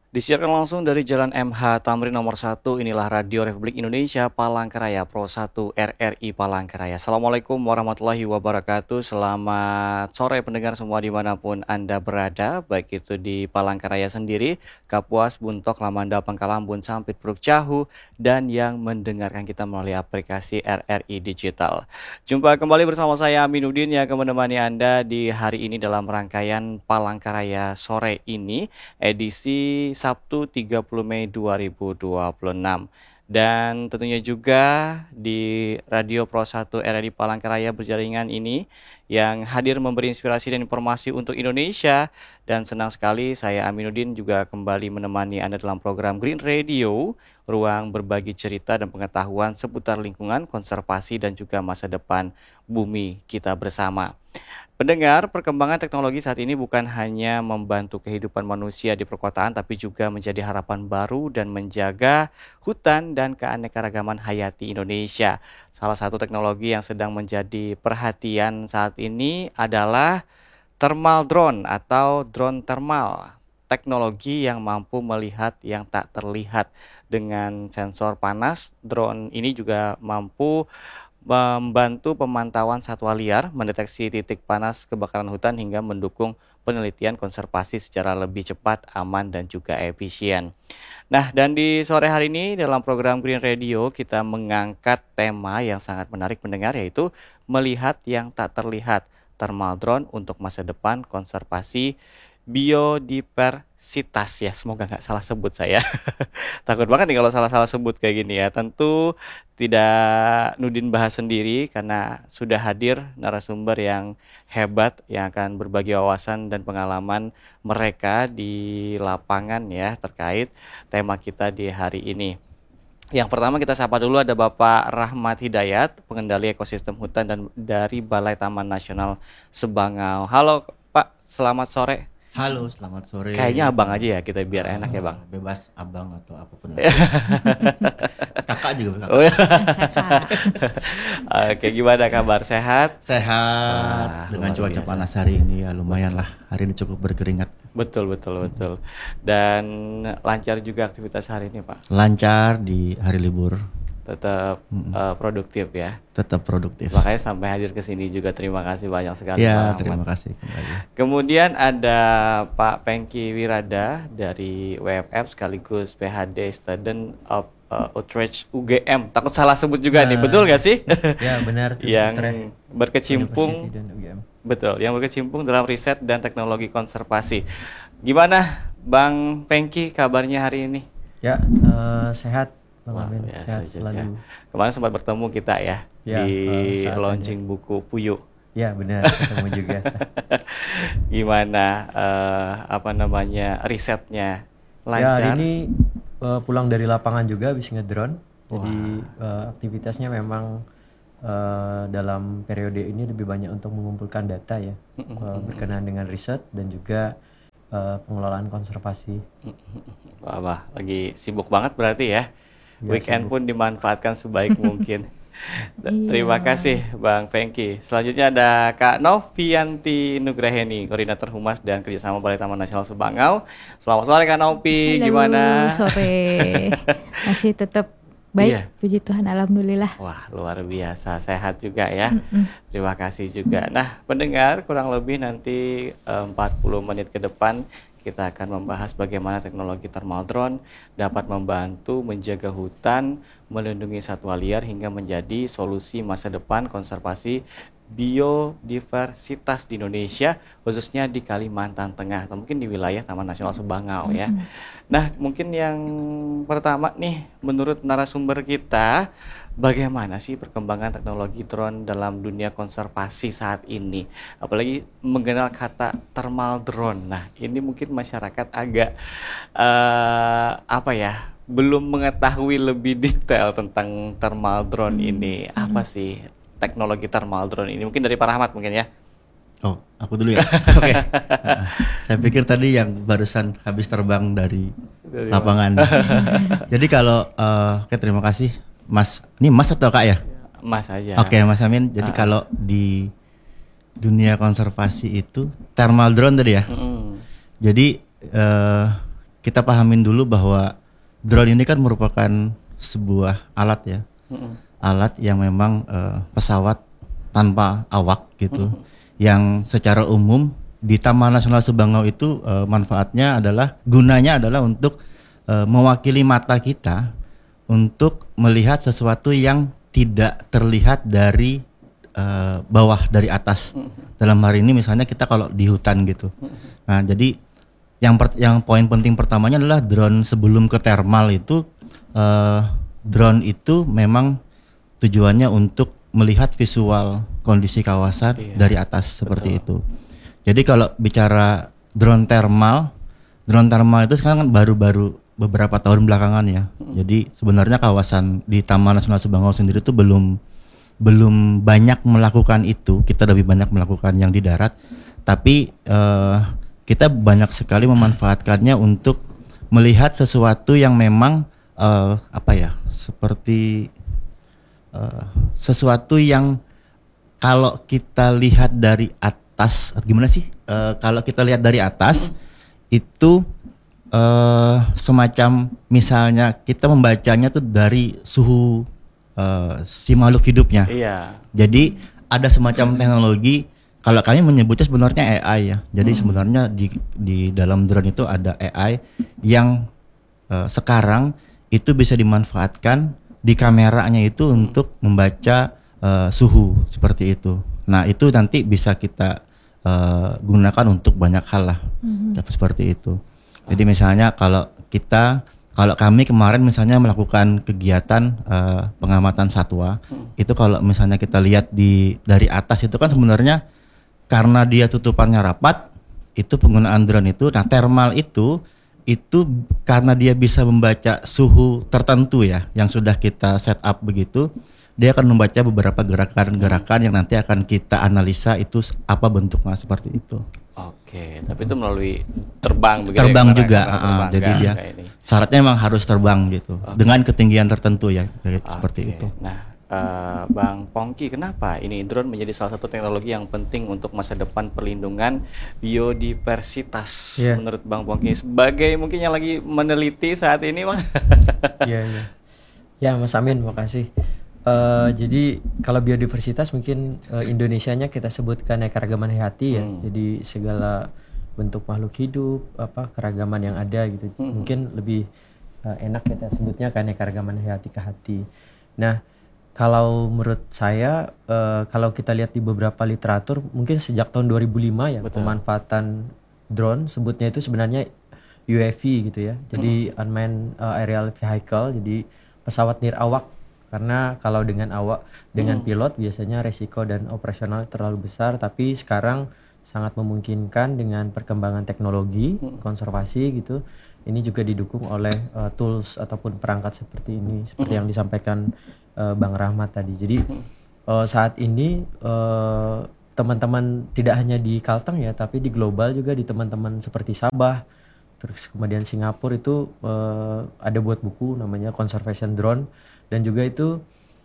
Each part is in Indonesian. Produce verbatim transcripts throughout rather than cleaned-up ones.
Disiarkan langsung dari Jalan M H Tamrin nomor satu, inilah Radio Republik Indonesia Palangkaraya Pro satu R R I Palangkaraya. Assalamualaikum warahmatullahi wabarakatuh. Selamat sore pendengar semua dimanapun Anda berada, baik itu di Palangkaraya sendiri, Kapuas, Buntok, Lamanda, Pangkalambun, Sampit, Pruk, Cahu, dan yang mendengarkan kita melalui aplikasi R R I Digital. Jumpa kembali bersama saya Aminuddin yang akan menemani Anda di hari ini dalam rangkaian Palangkaraya sore ini, edisi Sabtu tiga puluh Mei dua ribu dua puluh enam. Dan tentunya juga di Radio Pro satu R R I Palangkaraya berjaringan ini yang hadir memberi inspirasi dan informasi untuk Indonesia. Dan senang sekali saya Aminuddin juga kembali menemani Anda dalam program Green Radio, ruang berbagi cerita dan pengetahuan seputar lingkungan, konservasi dan juga masa depan bumi kita bersama. Pendengar, perkembangan teknologi saat ini bukan hanya membantu kehidupan manusia di perkotaan, tapi juga menjadi harapan baru dan menjaga hutan dan keanekaragaman hayati Indonesia. Salah satu teknologi yang sedang menjadi perhatian saat ini adalah thermal drone atau drone thermal. Teknologi yang mampu melihat yang tak terlihat dengan sensor panas. Drone ini juga mampu membantu pemantauan satwa liar, mendeteksi titik panas kebakaran hutan hingga mendukung penelitian konservasi secara lebih cepat, aman, dan juga efisien. Nah, dan di sore hari ini dalam program Green Radio kita mengangkat tema yang sangat menarik pendengar, yaitu melihat yang tak terlihat, thermal drone untuk masa depan konservasi biodiversitas. Ya, semoga nggak salah sebut saya. Takut banget nih kalau salah-salah sebut kayak gini ya. Tentu tidak Nudin bahas sendiri karena sudah hadir narasumber yang hebat yang akan berbagi wawasan dan pengalaman mereka di lapangan ya terkait tema kita di hari ini. Yang pertama kita sapa dulu, ada Bapak Rahmat Hidayat, pengendali ekosistem hutan dan dari Balai Taman Nasional Sebangau. Halo Pak, selamat sore. Halo, selamat sore. Kayaknya abang aja ya kita biar uh, enak ya bang. Bebas abang atau apapun. Kakak juga. Kakak. Oh, ya. Oke, gimana kabar? Sehat? Sehat. Wah, dengan cuaca biasa. Panas hari ini ya lumayan lah. Hari ini cukup berkeringat. Betul betul betul. Dan lancar juga aktivitas hari ini Pak? Lancar di hari libur. Tetap hmm. uh, produktif ya. Tetap produktif. Makanya sampai hadir ke sini juga terima kasih banyak sekali. Ya, Pak terima Ahmad. Kasih kembali. Kemudian ada Pak Pengki Wirada dari W F F sekaligus P H D Student of uh, Utrecht U G M. Takut salah sebut juga nah, nih, betul gak sih? Ya benar. Yang berkecimpung. Betul, yang berkecimpung dalam riset dan teknologi konservasi. Gimana Bang Pengki kabarnya hari ini? Ya uh, sehat. Wah, sehat selalu. Kemarin sempat bertemu kita ya, ya di uh, launching aja. Buku Puyu. Ya benar, ketemu juga. Gimana uh, apa namanya risetnya, lancar? Ya hari ini uh, pulang dari lapangan juga habis ngedrone. Jadi uh, aktivitasnya memang uh, dalam periode ini lebih banyak untuk mengumpulkan data ya, uh, berkenaan dengan riset dan juga uh, pengelolaan konservasi. Wah, wah, lagi sibuk banget berarti ya. Ya, weekend sibuk. Pun dimanfaatkan sebaik mungkin. Terima kasih Bang Pengki. Selanjutnya ada Kak Novianti Nugraheni, Koordinator Humas dan Kerjasama Balai Taman Nasional Sebangau. Selamat sore Kak Novi, gimana? Sore. Masih tetap baik, iya. Puji Tuhan, alhamdulillah. Wah, luar biasa, sehat juga ya. Mm-mm. Terima kasih juga. Nah, pendengar, kurang lebih nanti empat puluh menit ke depan kita akan membahas bagaimana teknologi thermal drone dapat membantu menjaga hutan, melindungi satwa liar hingga menjadi solusi masa depan konservasi biodiversitas di Indonesia, khususnya di Kalimantan Tengah atau mungkin di wilayah Taman Nasional Sebangau ya. Mm-hmm. Nah, mungkin yang pertama nih, menurut narasumber kita, bagaimana sih perkembangan teknologi drone dalam dunia konservasi saat ini? Apalagi mengenal kata thermal drone. Nah, ini mungkin masyarakat agak uh, apa ya, belum mengetahui lebih detail tentang thermal drone ini. Apa sih teknologi thermal drone ini? Mungkin dari Pak Rahmat mungkin ya. Oh, aku dulu ya. Oke. Okay. Nah, saya pikir tadi yang barusan habis terbang dari, dari lapangan. Jadi kalau uh, oke okay, terima kasih Mas. Ini Mas atau Kak ya? Mas aja. Oke, okay, Mas Amin. Jadi uh. kalau di dunia konservasi itu thermal drone tadi ya. Mm. Jadi uh, kita pahamin dulu bahwa drone ini kan merupakan sebuah alat ya, mm-hmm. alat yang memang uh, pesawat tanpa awak gitu, mm-hmm. yang secara umum di Taman Nasional Subangau itu uh, manfaatnya adalah gunanya adalah untuk uh, mewakili mata kita untuk melihat sesuatu yang tidak terlihat dari uh, bawah, dari atas. Mm-hmm. Dalam hari ini misalnya kita kalau di hutan gitu, mm-hmm. nah jadi yang per, yang poin penting pertamanya adalah drone sebelum ke thermal itu. Uh, drone itu memang tujuannya untuk melihat visual kondisi kawasan iya, dari atas seperti betul. Itu. Jadi kalau bicara drone thermal, drone thermal itu sekarang kan baru-baru beberapa tahun belakangan ya. Hmm. Jadi sebenarnya kawasan di Taman Nasional Subangau sendiri itu belum belum banyak melakukan itu. Kita lebih banyak melakukan yang di darat, tapi uh, kita banyak sekali memanfaatkannya untuk melihat sesuatu yang memang Uh, apa ya, seperti uh, sesuatu yang kalau kita lihat dari atas, gimana sih? Uh, kalau kita lihat dari atas hmm. itu uh, semacam misalnya kita membacanya tuh dari suhu uh, si makhluk hidupnya. Iya. Jadi ada semacam teknologi. Kalau kami menyebutnya sebenarnya A I ya. Jadi hmm. sebenarnya di di dalam drone itu ada A I yang uh, sekarang itu bisa dimanfaatkan di kameranya itu hmm. untuk membaca uh, suhu seperti itu. Nah itu nanti bisa kita uh, gunakan untuk banyak hal lah, hmm. seperti itu. Jadi misalnya kalau kita, kalau kami kemarin misalnya melakukan kegiatan uh, pengamatan satwa, hmm. itu kalau misalnya kita lihat di dari atas itu kan sebenarnya karena dia tutupannya rapat, itu penggunaan drone itu, nah thermal itu itu karena dia bisa membaca suhu tertentu ya yang sudah kita set up begitu, dia akan membaca beberapa gerakan-gerakan yang nanti akan kita analisa itu apa bentuknya seperti itu. Oke, tapi itu melalui terbang begitu. Terbang ya, juga, uh, terbang, jadi dia syaratnya memang harus terbang gitu, okay. dengan ketinggian tertentu ya, okay. seperti itu. Nah, Uh, Bang Pongki, kenapa ini drone menjadi salah satu teknologi yang penting untuk masa depan perlindungan biodiversitas yeah. menurut Bang Pongki sebagai mungkin yang lagi meneliti saat ini, Bang? Iya, iya. Ya, Mas Amin, makasih. Uh, jadi kalau biodiversitas mungkin uh, Indonesianya kita sebutkan keanekaragaman hayati ya. Hmm. Jadi segala bentuk makhluk hidup, apa keragaman yang ada gitu. Hmm. Mungkin lebih uh, enak kita sebutnya keanekaragaman hayati ke hati. Nah, kalau menurut saya, uh, kalau kita lihat di beberapa literatur, mungkin sejak tahun dua ribu lima ya, betul. Pemanfaatan drone, sebutnya itu sebenarnya U A V gitu ya. Jadi hmm. unmanned uh, aerial vehicle, jadi pesawat nirawak. Karena kalau dengan awak, dengan hmm. pilot biasanya resiko dan operasional terlalu besar, tapi sekarang sangat memungkinkan dengan perkembangan teknologi, hmm. konservasi gitu. Ini juga didukung oleh uh, tools ataupun perangkat seperti ini, seperti hmm. yang disampaikan uh, Bang Rahmat tadi. Jadi uh, saat ini uh, teman-teman tidak hanya di Kalteng ya, tapi di global juga di teman-teman seperti Sabah, terus kemudian Singapura itu uh, ada buat buku namanya Conservation Drone, dan juga itu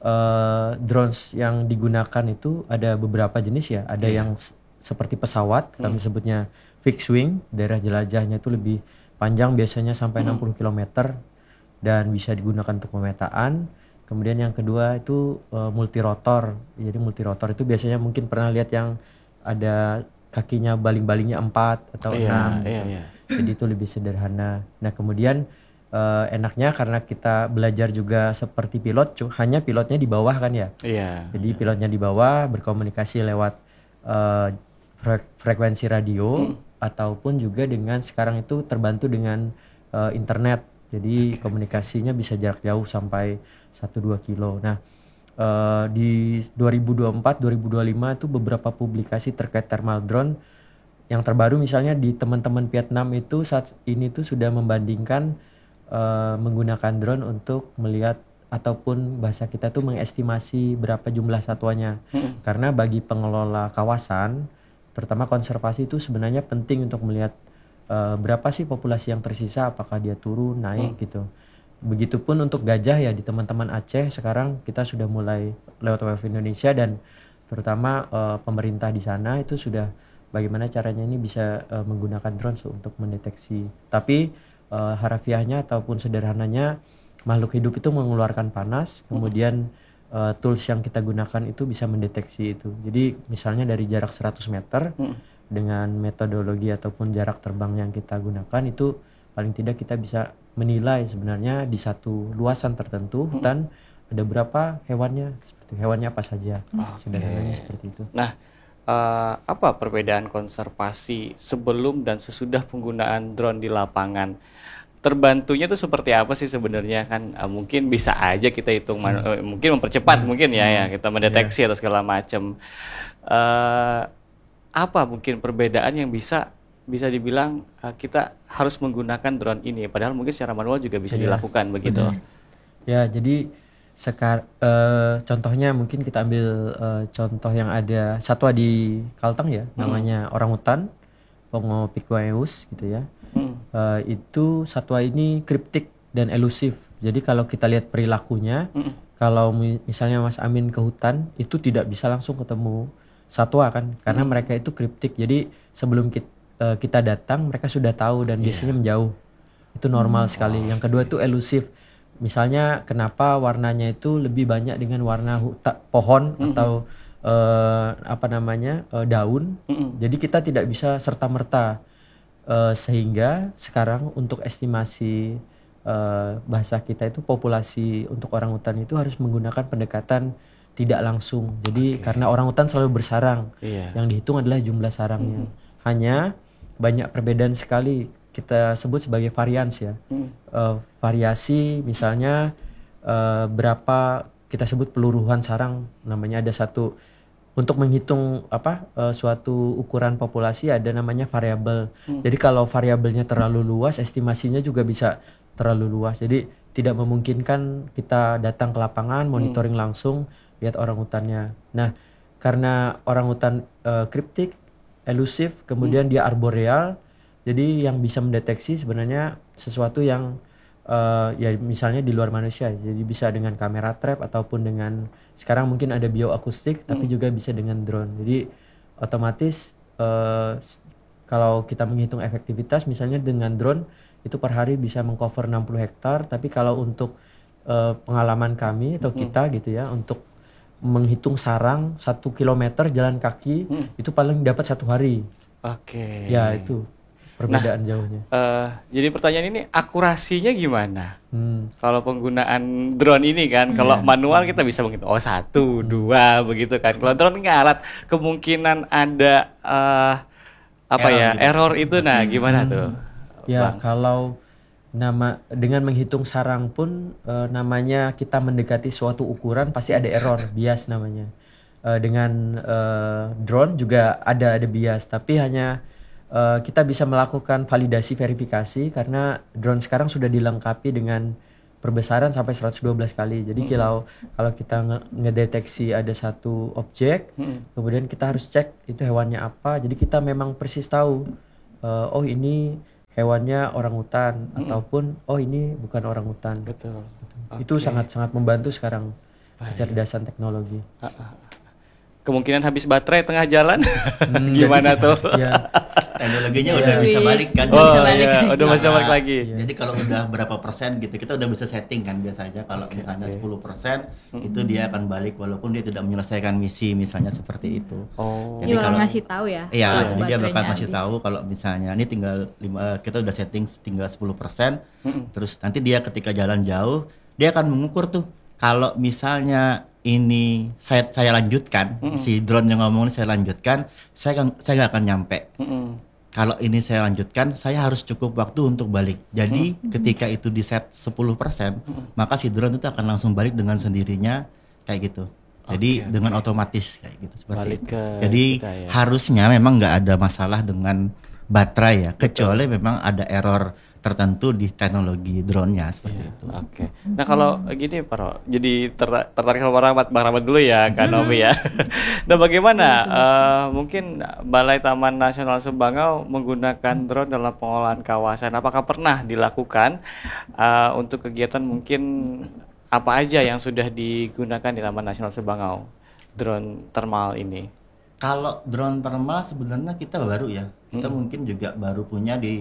uh, drones yang digunakan itu ada beberapa jenis ya. Ada yeah. yang s- seperti pesawat, kami hmm. sebutnya fixed wing, daerah jelajahnya itu lebih panjang biasanya sampai hmm. enam puluh kilometer dan bisa digunakan untuk pemetaan. Kemudian yang kedua itu uh, multirotor. Jadi multirotor itu biasanya mungkin pernah lihat yang ada kakinya baling-balingnya empat atau iya, enam. Iya, gitu. iya. Jadi itu lebih sederhana. Nah kemudian uh, enaknya karena kita belajar juga seperti pilot, cu- hanya pilotnya di bawah kan ya. Iya. Jadi pilotnya di bawah berkomunikasi lewat uh, fre- frekuensi radio. Hmm. Ataupun juga dengan sekarang itu terbantu dengan uh, internet, jadi okay. komunikasinya bisa jarak jauh sampai satu sampai dua kilo. Nah uh, di dua ribu dua puluh empat dua ribu dua puluh lima itu beberapa publikasi terkait thermal drone yang terbaru, misalnya di teman-teman Vietnam itu saat ini tuh sudah membandingkan uh, menggunakan drone untuk melihat ataupun bahasa kita tuh mengestimasi berapa jumlah satwanya. Hmm. Karena bagi pengelola kawasan terutama konservasi itu sebenarnya penting untuk melihat uh, berapa sih populasi yang tersisa, apakah dia turun, naik hmm. gitu. Begitupun untuk gajah ya, di teman-teman Aceh sekarang kita sudah mulai lewat W W F Indonesia dan terutama uh, pemerintah di sana itu sudah bagaimana caranya ini bisa uh, menggunakan drone untuk mendeteksi. Tapi uh, harafiahnya ataupun sederhananya makhluk hidup itu mengeluarkan panas, kemudian uh, tools yang kita gunakan itu bisa mendeteksi itu. Jadi misalnya dari jarak seratus meter hmm. dengan metodologi ataupun jarak terbang yang kita gunakan itu paling tidak kita bisa menilai sebenarnya di satu luasan tertentu hutan hmm. ada berapa hewannya, seperti hewannya apa saja. Okay. Sederhananya seperti itu. Nah, Uh, apa perbedaan konservasi sebelum dan sesudah penggunaan drone di lapangan? Terbantunya tuh seperti apa sih sebenarnya kan? Uh, mungkin bisa aja kita hitung, hmm. uh, mungkin mempercepat hmm. mungkin ya, hmm. ya kita mendeteksi yeah. atau segala macam. Uh, apa mungkin perbedaan yang bisa bisa dibilang uh, kita harus menggunakan drone ini? Padahal mungkin secara manual juga bisa yeah. dilakukan begitu. Benar. Ya, jadi Sekar, uh, contohnya mungkin kita ambil uh, contoh yang ada satwa di Kalteng ya, hmm. namanya orangutan, Pongo piqueus gitu ya. Hmm. Uh, itu satwa ini kriptik dan elusif. Jadi kalau kita lihat perilakunya, hmm. kalau mi- misalnya Mas Amin ke hutan, itu tidak bisa langsung ketemu satwa kan, karena hmm. mereka itu kriptik. Jadi sebelum kita, uh, kita datang, mereka sudah tahu dan yeah. biasanya menjauh. Itu normal hmm. sekali. Yang kedua itu elusif. Misalnya kenapa warnanya itu lebih banyak dengan warna huta, pohon mm-hmm. atau uh, apa namanya uh, daun. Mm-hmm. Jadi kita tidak bisa serta-merta uh, sehingga sekarang untuk estimasi uh, bahasa kita itu populasi untuk orangutan itu harus menggunakan pendekatan tidak langsung. Jadi okay. karena orangutan selalu bersarang, yeah. yang dihitung adalah jumlah sarangnya. Mm-hmm. Hanya banyak perbedaan sekali. Kita sebut sebagai varians ya, hmm. uh, variasi misalnya uh, berapa kita sebut peluruhan sarang, namanya ada satu untuk menghitung apa uh, suatu ukuran populasi ada namanya variabel. Hmm. Jadi kalau variabelnya terlalu luas, estimasinya juga bisa terlalu luas. Jadi tidak memungkinkan kita datang ke lapangan, monitoring hmm. langsung lihat orangutannya. Nah, karena orangutan uh, kriptik, elusif, kemudian hmm. dia arboreal. Jadi yang bisa mendeteksi sebenarnya sesuatu yang uh, ya misalnya di luar manusia. Jadi bisa dengan kamera trap ataupun dengan sekarang mungkin ada bioakustik, hmm. tapi juga bisa dengan drone. Jadi otomatis uh, kalau kita menghitung efektivitas misalnya dengan drone itu per hari bisa mengcover enam puluh hektar. Tapi kalau untuk uh, pengalaman kami atau hmm. kita gitu ya untuk menghitung sarang satu kilometer jalan kaki hmm. itu paling dapat satu hari. Oke. Okay. Ya itu. Perbedaan nah, jauhnya. Uh, jadi pertanyaan ini akurasinya gimana? Hmm. Kalau penggunaan drone ini kan, hmm. kalau manual kita bisa menghitung oh satu, hmm. dua begitu kan. Kalau drone nggak alat, kemungkinan ada uh, apa error ya gitu. error itu, nah gimana hmm. tuh? Ya Bang? Kalau nama dengan menghitung sarang pun uh, namanya kita mendekati suatu ukuran pasti ada error, bias namanya. Uh, dengan uh, drone juga ada ada bias, tapi hanya Uh, kita bisa melakukan validasi verifikasi karena drone sekarang sudah dilengkapi dengan perbesaran sampai seratus dua belas kali. Jadi mm-hmm. kalau kalau kita nge- ngedeteksi ada satu objek, mm-hmm. kemudian kita harus cek itu hewannya apa. Jadi kita memang persis tahu uh, oh ini hewannya orangutan mm-hmm. ataupun oh ini bukan orangutan. Betul. Okay. Itu sangat-sangat membantu sekarang kecerdasan teknologi. Uh-uh. Kemungkinan habis baterai tengah jalan hmm, gimana tuh? Ya. Teknologinya ya, udah bisa balik kan? Oh bisa balik iya, udah bisa balik lagi. Ya. Jadi kalau udah berapa persen gitu, kita udah bisa setting kan biasanya. Kalau okay, misalnya okay. sepuluh persen hmm. itu dia akan balik walaupun dia tidak menyelesaikan misi misalnya seperti itu. Oh. Jadi kalau ngasih tahu ya? Iya, oh, jadi dia bakal ngasih tahu kalau misalnya ini tinggal lima, kita udah setting tinggal sepuluh persen. Hmm. Terus nanti dia ketika jalan jauh, dia akan mengukur tuh kalau misalnya ini saya saya lanjutkan, mm-hmm. si drone yang ngomong ini saya lanjutkan, saya kan saya nggak akan nyampe. Mm-hmm. Kalau ini saya lanjutkan, saya harus cukup waktu untuk balik. Jadi mm-hmm. ketika itu di set sepuluh persen, mm-hmm. maka si drone itu akan langsung balik dengan sendirinya kayak gitu. Jadi okay, dengan okay. otomatis kayak gitu seperti balik itu. Ke Jadi kita, ya. harusnya memang nggak ada masalah dengan baterai ya, kecuali Betul. memang ada error tertentu di teknologi drone-nya seperti yeah. itu. Oke. Okay. Nah kalau gini Pak Ro, jadi ter- tertarik sama Bang Rahmat, Bang Rahmat dulu ya, Kak Novi ya. Nah bagaimana uh, mungkin Balai Taman Nasional Sebangau menggunakan drone dalam pengolahan kawasan? Apakah pernah dilakukan uh, untuk kegiatan mungkin apa aja yang sudah digunakan di Taman Nasional Sebangau drone thermal ini? Kalau drone thermal sebenarnya kita baru ya, kita hmm. mungkin juga baru punya di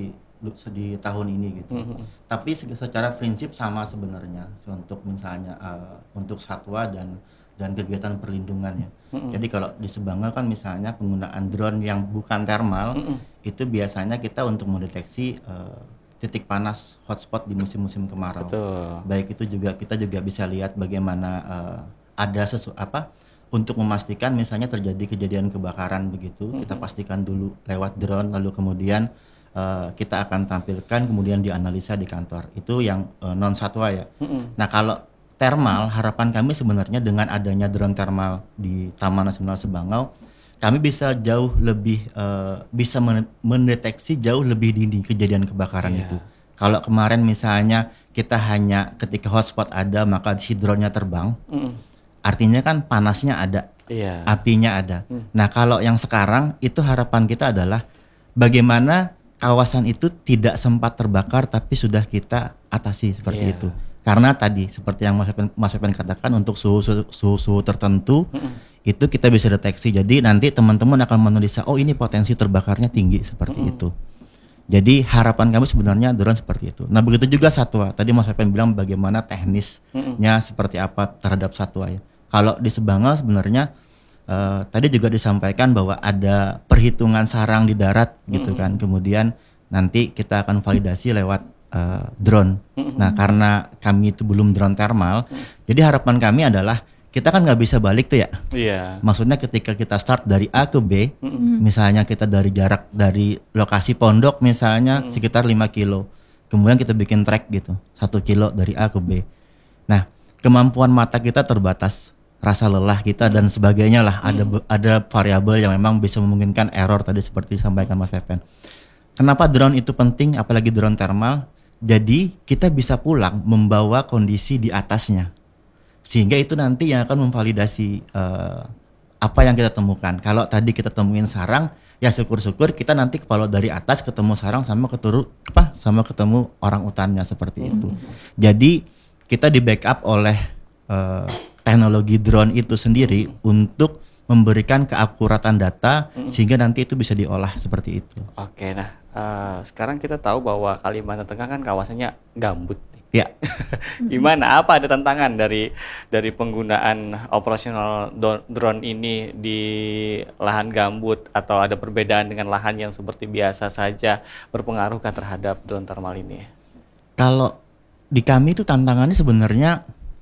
di tahun ini gitu. Mm-hmm. Tapi secara prinsip sama sebenarnya untuk misalnya uh, untuk satwa dan dan kegiatan perlindungannya. Mm-hmm. Jadi kalau di Sebangau kan misalnya penggunaan drone yang bukan thermal, mm-hmm. itu biasanya kita untuk mendeteksi uh, titik panas hotspot di musim-musim kemarau. Betul. Baik itu juga kita juga bisa lihat bagaimana uh, ada sesu apa untuk memastikan misalnya terjadi kejadian kebakaran begitu, mm-hmm. kita pastikan dulu lewat drone, lalu kemudian Uh, kita akan tampilkan kemudian dianalisa di kantor. Itu yang uh, non satwa ya. Mm-hmm. Nah kalau thermal, harapan kami sebenarnya dengan adanya drone thermal di Taman Nasional Sebangau, kami bisa jauh lebih uh, bisa mendeteksi jauh lebih dini kejadian kebakaran yeah. itu. Kalau kemarin misalnya kita hanya ketika hotspot ada maka si drone-nya terbang, mm-hmm. artinya kan panasnya ada, yeah. apinya ada. Mm. Nah kalau yang sekarang itu harapan kita adalah bagaimana kawasan itu tidak sempat terbakar tapi sudah kita atasi seperti yeah. itu. Karena tadi seperti yang Mas Pepen katakan untuk suhu suhu, suhu tertentu mm-hmm. itu kita bisa deteksi. Jadi nanti teman-teman akan menganalisa oh ini potensi terbakarnya tinggi seperti mm-hmm. itu. Jadi harapan kami sebenarnya drone seperti itu. Nah begitu juga satwa. Tadi Mas Pepen bilang bagaimana teknisnya mm-hmm. seperti apa terhadap satwa ya. Kalau di Sebangau sebenarnya Uh, tadi juga disampaikan bahwa ada perhitungan sarang di darat gitu mm-hmm. kan, kemudian nanti kita akan validasi lewat uh, drone. Mm-hmm. Nah karena kami itu belum drone thermal, mm-hmm. jadi harapan kami adalah kita kan nggak bisa balik tuh ya. Yeah. Maksudnya ketika kita start dari A ke B, mm-hmm. misalnya kita dari jarak dari lokasi pondok misalnya mm-hmm. sekitar lima kilo, kemudian kita bikin track gitu satu kilo dari A ke B. Nah kemampuan mata kita terbatas. Rasa lelah kita dan sebagainya lah, hmm. ada ada variabel yang memang bisa memungkinkan error tadi seperti disampaikan Mas Pepen. Kenapa drone itu penting apalagi drone thermal? Jadi kita bisa pulang membawa kondisi di atasnya. Sehingga itu nanti yang akan memvalidasi uh, apa yang kita temukan. Kalau tadi kita temuin sarang, ya syukur-syukur kita nanti kalau dari atas ketemu sarang sama keturu apa sama ketemu orang utannya seperti hmm. itu. Jadi kita di backup oleh uh, teknologi drone itu sendiri hmm. untuk memberikan keakuratan data hmm. sehingga nanti itu bisa diolah seperti itu. Oke, nah uh, sekarang kita tahu bahwa Kalimantan Tengah kan kawasannya gambut. Ya. Gimana? Apa ada tantangan dari dari penggunaan operasional do- drone ini di lahan gambut atau ada perbedaan dengan lahan yang seperti biasa saja berpengaruhkah terhadap drone thermal ini? Kalau di kami itu tantangannya sebenarnya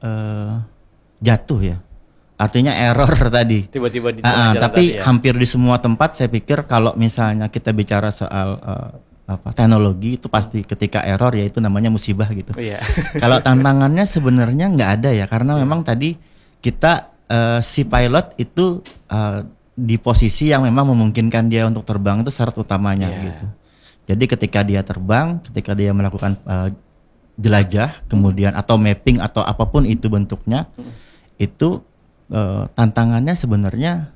uh, jatuh ya, artinya error tadi. Tiba-tiba di uh, tapi ya? Hampir di semua tempat saya pikir kalau misalnya kita bicara soal uh, apa teknologi itu pasti ketika error ya itu namanya musibah gitu. Oh, iya. Kalau tantangannya sebenarnya nggak ada ya karena yeah. memang tadi kita uh, si pilot itu uh, di posisi yang memang memungkinkan dia untuk terbang itu syarat utamanya yeah. gitu. Jadi ketika dia terbang, ketika dia melakukan uh, jelajah, kemudian atau mapping atau apapun itu bentuknya. Hmm. Itu uh, tantangannya sebenarnya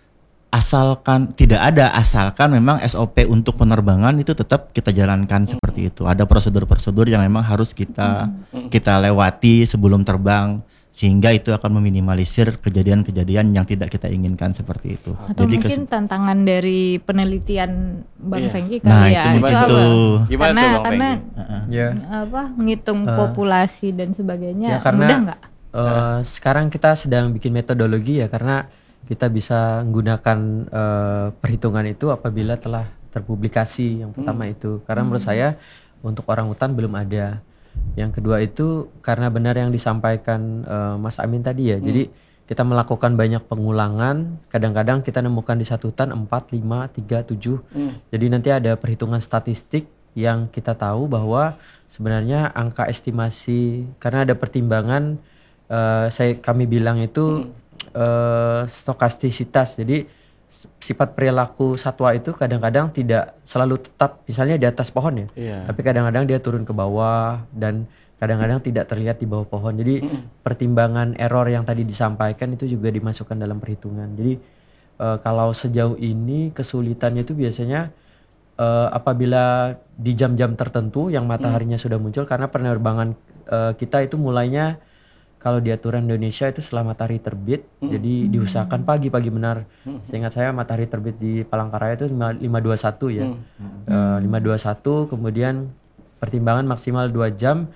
asalkan tidak ada asalkan memang S O P untuk penerbangan itu tetap kita jalankan mm. seperti itu. Ada prosedur-prosedur yang memang harus kita mm. kita lewati sebelum terbang sehingga itu akan meminimalisir kejadian-kejadian yang tidak kita inginkan seperti itu. Atau Jadi mungkin kes- tantangan dari penelitian Bang yeah. Fengki kali nah, ya. itu mungkin itu tuh. Gimana karena tuh Bang karena uh-uh. yeah. apa menghitung uh. populasi dan sebagainya ya, karena, mudah nggak? Uh, sekarang kita sedang bikin metodologi ya karena kita bisa menggunakan uh, perhitungan itu apabila telah terpublikasi yang pertama hmm. itu karena hmm. menurut saya untuk orang hutan belum ada. Yang kedua itu karena benar yang disampaikan uh, Mas Amin tadi ya. Hmm. Jadi kita melakukan banyak pengulangan, kadang-kadang kita nemukan di satu hutan empat, lima, tiga, tujuh. Hmm. Jadi nanti ada perhitungan statistik yang kita tahu bahwa sebenarnya angka estimasi karena ada pertimbangan Uh, saya kami bilang itu hmm. uh, stokastisitas. Jadi sifat perilaku satwa itu kadang-kadang tidak selalu tetap misalnya di atas pohon ya. Yeah. Tapi kadang-kadang dia turun ke bawah dan kadang-kadang tidak terlihat di bawah pohon. Jadi hmm. pertimbangan error yang tadi disampaikan itu juga dimasukkan dalam perhitungan. Jadi uh, kalau sejauh ini kesulitannya itu biasanya uh, apabila di jam-jam tertentu yang mataharinya hmm. sudah muncul karena penerbangan uh, kita itu mulainya kalau di aturan Indonesia itu setelah matahari terbit, hmm. jadi diusahakan pagi-pagi benar. Hmm. Seingat saya matahari terbit di Palangkaraya itu lima dua puluh satu ya. Hmm. Uh, lima dua puluh satu, kemudian pertimbangan maksimal dua jam,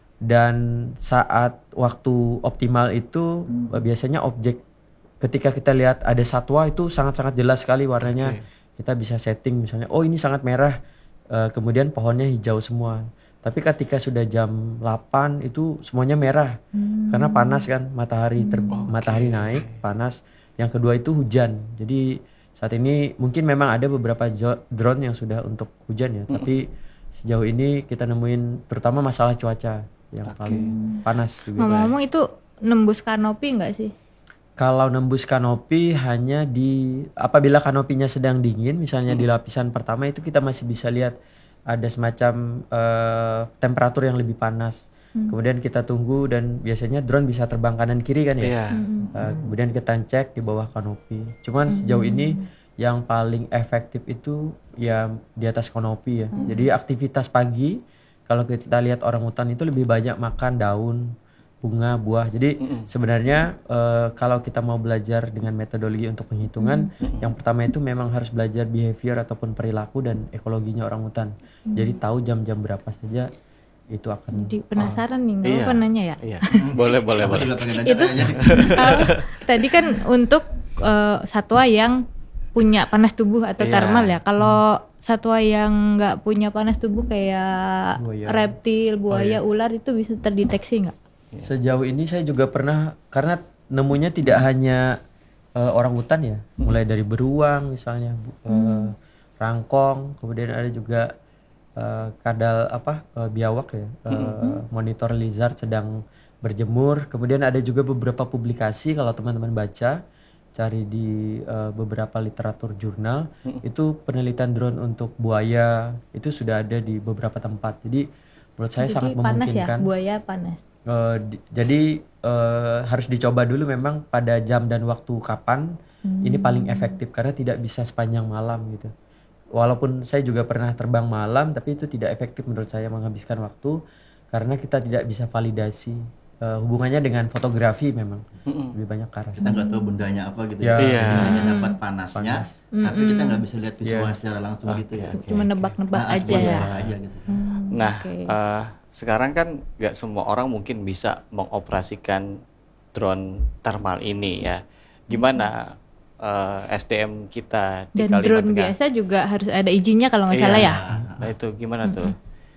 dan saat waktu optimal itu hmm. uh, biasanya objek ketika kita lihat ada satwa itu sangat-sangat jelas sekali warnanya. Okay. Kita bisa setting misalnya, oh ini sangat merah, uh, kemudian pohonnya hijau semua. Tapi ketika sudah jam delapan itu semuanya merah. Hmm. Karena panas kan, matahari ter okay. matahari naik, panas. Yang kedua itu hujan. Jadi saat ini mungkin memang ada beberapa drone yang sudah untuk hujan ya, hmm. tapi sejauh ini kita nemuin terutama masalah cuaca yang okay. paling panas juga. Ngomong-ngomong itu nembus kanopi enggak sih? Kalau nembus kanopi hanya di apabila kanopinya sedang dingin, misalnya hmm. di lapisan pertama itu kita masih bisa lihat ada semacam uh, temperatur yang lebih panas. Hmm. Kemudian kita tunggu dan biasanya drone bisa terbang kanan kiri kan ya. Yeah. Hmm. Uh, kemudian kita cek di bawah kanopi. Cuman hmm. sejauh ini yang paling efektif itu ya di atas kanopi ya. Hmm. Jadi aktivitas pagi kalau kita lihat orangutan itu lebih banyak makan daun, bunga, buah. Jadi mm-hmm. sebenarnya uh, kalau kita mau belajar dengan metodologi untuk penghitungan, mm-hmm. yang pertama itu memang harus belajar behavior ataupun perilaku dan ekologinya orangutan. Mm-hmm. Jadi tahu jam-jam berapa saja itu akan. Jadi penasaran oh. nih, nggak iya. apa nanya ya? Iya. boleh, boleh, boleh. Itu uh, tadi kan untuk uh, satwa yang punya panas tubuh atau yeah. thermal ya. Kalau hmm. satwa yang nggak punya panas tubuh kayak buaya. reptil, buaya, oh, iya. ular itu bisa terdeteksi nggak? Sejauh ini saya juga pernah, karena nemunya tidak hanya uh, orangutan ya, hmm. mulai dari beruang misalnya, uh, hmm. rangkong, kemudian ada juga uh, kadal apa uh, biawak ya, uh, hmm. monitor lizard sedang berjemur. Kemudian ada juga beberapa publikasi kalau teman-teman baca, cari di uh, beberapa literatur jurnal, hmm. itu penelitian drone untuk buaya itu sudah ada di beberapa tempat. Jadi menurut saya jadi sangat panas memungkinkan. Ya, buaya panas. Uh, di, jadi uh, harus dicoba dulu memang pada jam dan waktu kapan hmm. ini paling efektif, karena tidak bisa sepanjang malam gitu. Walaupun saya juga pernah terbang malam, tapi itu tidak efektif menurut saya menghabiskan waktu, karena kita tidak bisa validasi uh, hubungannya dengan fotografi memang hmm. lebih banyak ke arah. Kita nggak tahu bendanya apa gitu ya. ya. Iya. Hanya dapat panasnya, Panas. tapi kita nggak bisa lihat visual yeah. secara langsung okay, gitu ya. Okay, Cuma okay. nebak-nebak nah, aja ya. aja gitu. Hmm, nah. Okay. Uh, Sekarang kan nggak semua orang mungkin bisa mengoperasikan drone thermal ini ya. Gimana uh, S D M kita di Dan Kalimantan drone Tengah? biasa juga harus ada izinnya kalau nggak iya, salah ya. Nah itu gimana tuh?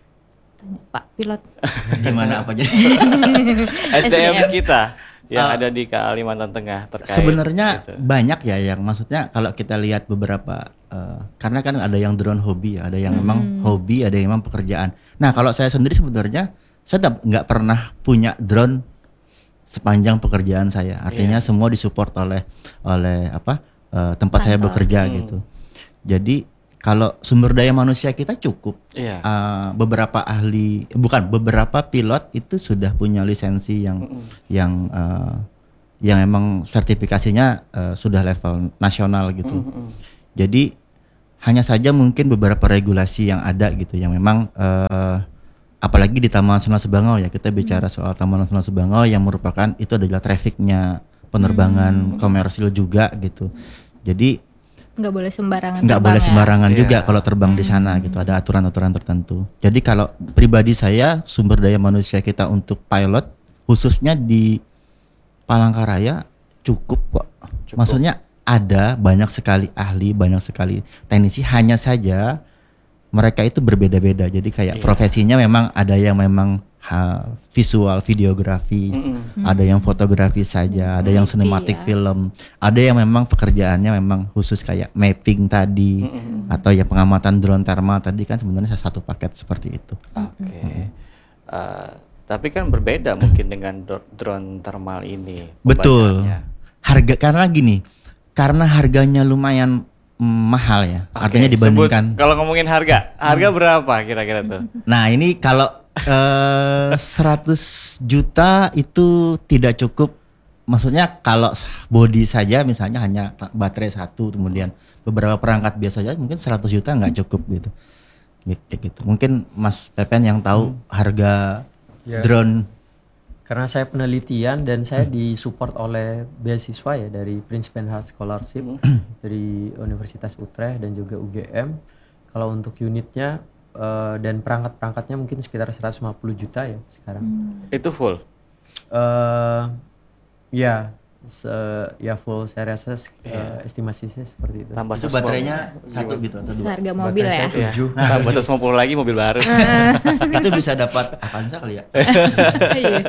Tanya Pak Pilot. Gimana apa jadi? S D M kita yang uh, ada di Kalimantan Tengah terkait. Sebenarnya gitu. banyak ya yang maksudnya kalau kita lihat beberapa uh, karena kan ada yang drone hobi, ada yang hmm. memang hobi, ada yang memang pekerjaan. Nah kalau saya sendiri sebenarnya saya nggak pernah punya drone sepanjang pekerjaan saya. Artinya yeah. semua disupport oleh oleh apa uh, tempat Kantor. saya bekerja hmm. gitu. Jadi kalau sumber daya manusia kita cukup, yeah. uh, beberapa ahli bukan beberapa pilot itu sudah punya lisensi yang mm-hmm. yang uh, yang emang sertifikasinya uh, sudah level nasional gitu. Mm-hmm. Jadi hanya saja mungkin beberapa regulasi yang ada gitu yang memang uh, apalagi di Taman Nasional Sebangau ya, kita bicara hmm. soal Taman Nasional Sebangau yang merupakan itu adalah trafficnya penerbangan hmm. komersil juga gitu. Jadi nggak boleh sembarangan nggak boleh sembarangan ya? juga yeah. kalau terbang hmm. di sana gitu, ada aturan-aturan tertentu. Jadi kalau pribadi saya sumber daya manusia kita untuk pilot khususnya di Palangkaraya cukup kok. Cukup. Maksudnya ada banyak sekali ahli, banyak sekali teknisi, hanya saja mereka itu berbeda-beda. Jadi kayak yeah. profesinya memang ada yang memang ha, visual, videografi, mm-hmm. ada yang fotografi saja, mm-hmm. ada yang cinematic yeah. film, ada yang memang pekerjaannya memang khusus kayak mapping tadi, mm-hmm. atau ya pengamatan drone thermal tadi kan sebenarnya satu paket seperti itu. Oke. Okay. Mm-hmm. Uh, tapi kan berbeda mungkin dengan do- drone thermal ini. Betul. Harga karena gini. Karena harganya lumayan mm, mahal ya, okay, artinya dibandingkan. Sebut, kalau ngomongin harga, harga berapa kira-kira tuh? Nah ini kalau uh, seratus juta itu tidak cukup. Maksudnya kalau body saja misalnya hanya baterai satu, kemudian beberapa perangkat biasa saja mungkin seratus juta nggak cukup gitu. Gitu. Mungkin Mas Pepen yang tahu hmm. harga yeah. drone Karena saya penelitian dan saya disupport oleh beasiswa ya dari Prince Penhal Scholarship dari Universitas Utrecht dan juga U G M. Kalau untuk unitnya uh, dan perangkat-perangkatnya mungkin sekitar seratus lima puluh juta ya sekarang. Hmm. Itu full? Uh, ya, se ya full saya rasa uh, yeah. estimasi saya seperti itu. Tambah Itu baterainya satu gitu atau dua? Seharga mobil ya? Baterai saya tujuh. Nah, tambah seratus lima puluh lagi mobil baru. Itu bisa dapat Avanza kali ya? Iya.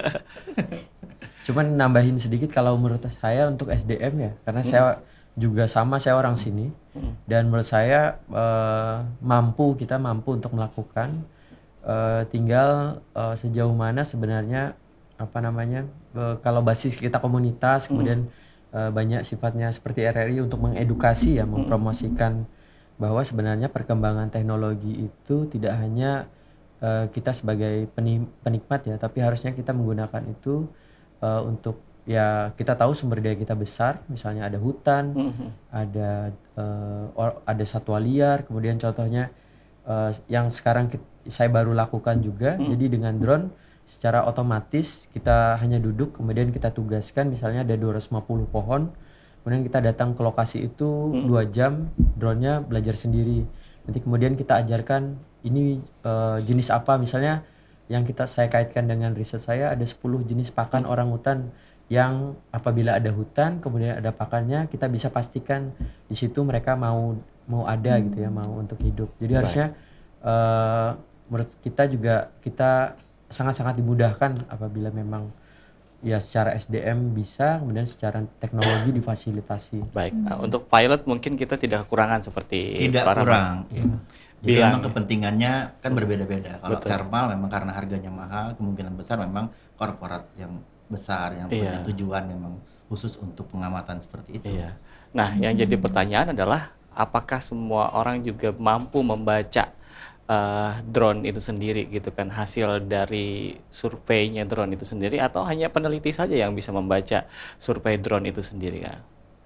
Cuman nambahin sedikit kalau menurut saya untuk S D M ya, karena hmm. saya juga sama, saya orang sini hmm. dan menurut saya uh, mampu kita mampu untuk melakukan, uh, tinggal uh, sejauh mana sebenarnya apa namanya uh, kalau basis kita komunitas, kemudian uh, banyak sifatnya seperti R R I untuk mengedukasi ya, mempromosikan bahwa sebenarnya perkembangan teknologi itu tidak hanya uh, kita sebagai penikmat ya, tapi harusnya kita menggunakan itu Uh, untuk ya kita tahu sumber daya kita besar, misalnya ada hutan, mm-hmm. ada uh, or, ada satwa liar, kemudian contohnya uh, yang sekarang kita, saya baru lakukan juga, mm-hmm. jadi dengan drone secara otomatis kita hanya duduk, kemudian kita tugaskan misalnya ada dua ratus lima puluh pohon, kemudian kita datang ke lokasi itu mm-hmm. dua jam, drone-nya belajar sendiri, nanti kemudian kita ajarkan ini uh, jenis apa, misalnya yang kita saya kaitkan dengan riset saya ada sepuluh jenis pakan orangutan yang apabila ada hutan kemudian ada pakannya kita bisa pastikan di situ mereka mau mau ada hmm. gitu ya, mau untuk hidup. Jadi Baik. harusnya uh, menurut kita juga kita sangat-sangat dimudahkan apabila memang ya secara S D M bisa, kemudian secara teknologi difasilitasi. Baik, hmm. nah, untuk pilot mungkin kita tidak kekurangan seperti tidak para kurang. Ya. Jadi Bilang, memang kepentingannya kan berbeda-beda. Kalau Betul. thermal memang karena harganya mahal, kemungkinan besar memang korporat yang besar yang punya iya. tujuan memang khusus untuk pengamatan seperti itu. Iya. Nah, yang jadi pertanyaan adalah apakah semua orang juga mampu membaca uh, drone itu sendiri gitu kan, hasil dari surveinya drone itu sendiri, atau hanya peneliti saja yang bisa membaca survei drone itu sendiri kan?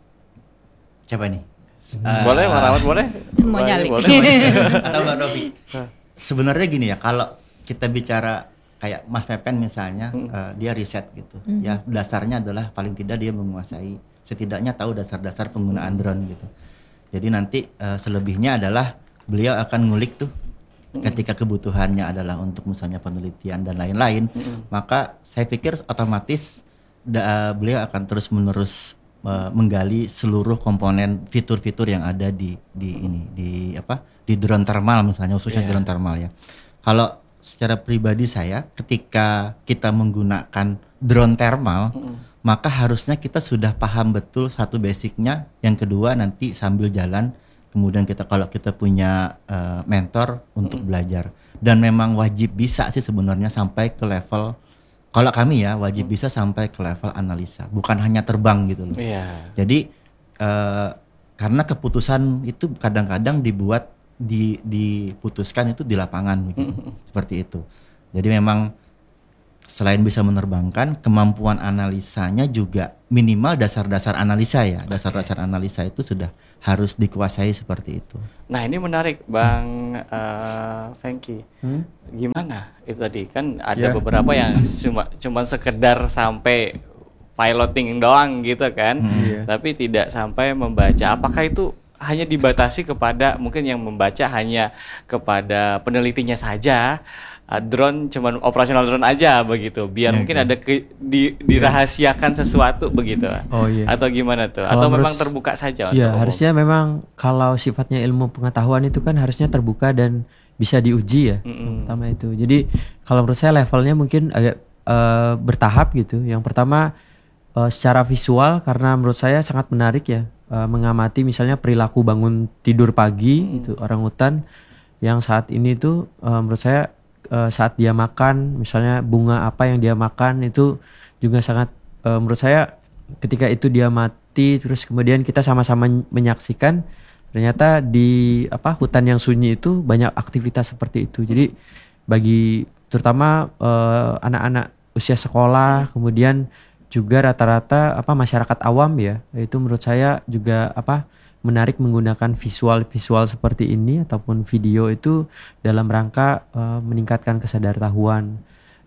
Siapa nih? Uh, boleh, Pak Rahmat, boleh? Semuanya, boleh, boleh. Atau Mbak Novi. Sebenarnya gini ya, kalau kita bicara kayak Mas Pepen misalnya, hmm. uh, dia riset gitu. Hmm. Ya dasarnya adalah paling tidak dia menguasai, setidaknya tahu dasar-dasar penggunaan drone gitu. Jadi nanti uh, selebihnya adalah beliau akan ngulik tuh hmm. ketika kebutuhannya adalah untuk misalnya penelitian dan lain-lain, hmm. maka saya pikir otomatis da, beliau akan terus-menerus menggali seluruh komponen fitur-fitur yang ada di di ini di apa di drone thermal misalnya, khususnya yeah. drone thermal ya. Kalau secara pribadi saya ketika kita menggunakan drone thermal mm. maka harusnya kita sudah paham betul satu basicnya, yang kedua nanti sambil jalan kemudian kita kalau kita punya uh, mentor untuk mm. belajar, dan memang wajib bisa sih sebenarnya sampai ke level, kalau kami ya wajib hmm. bisa sampai ke level analisa, bukan hanya terbang gitu loh. Yeah. Jadi uh, karena keputusan itu kadang-kadang dibuat di diputuskan itu di lapangan gitu. hmm. Seperti itu. Jadi memang selain bisa menerbangkan, kemampuan analisanya juga minimal dasar-dasar analisa ya. Dasar-dasar analisa itu sudah harus dikuasai seperti itu. Nah ini menarik Bang uh, Fengki. Hmm? Gimana itu tadi kan ada yeah. beberapa yang cuma cuma sekedar sampai piloting doang gitu kan, hmm. yeah. tapi tidak sampai membaca. Apakah itu hanya dibatasi kepada mungkin yang membaca hanya kepada penelitinya saja? Drone cuman operasional drone aja begitu, biar ya, mungkin okay. ada ke, di, dirahasiakan sesuatu begitu, oh, iya. atau gimana tuh, kalau atau menurut, memang terbuka saja? Ya harusnya umum. Memang kalau sifatnya ilmu pengetahuan itu kan harusnya terbuka dan bisa diuji ya, mm-hmm. pertama itu. Jadi kalau menurut saya levelnya mungkin agak uh, bertahap gitu. Yang pertama uh, secara visual, karena menurut saya sangat menarik ya uh, mengamati misalnya perilaku bangun tidur pagi mm-hmm. itu orangutan yang saat ini tuh uh, menurut saya Uh, saat dia makan, misalnya bunga apa yang dia makan itu juga sangat uh, menurut saya ketika itu dia mati, terus kemudian kita sama-sama menyaksikan ternyata di apa hutan yang sunyi itu banyak aktivitas seperti itu. Jadi bagi terutama uh, anak-anak usia sekolah, kemudian juga rata-rata apa masyarakat awam ya, itu menurut saya juga apa menarik menggunakan visual-visual seperti ini ataupun video itu dalam rangka uh, meningkatkan kesadartahuan.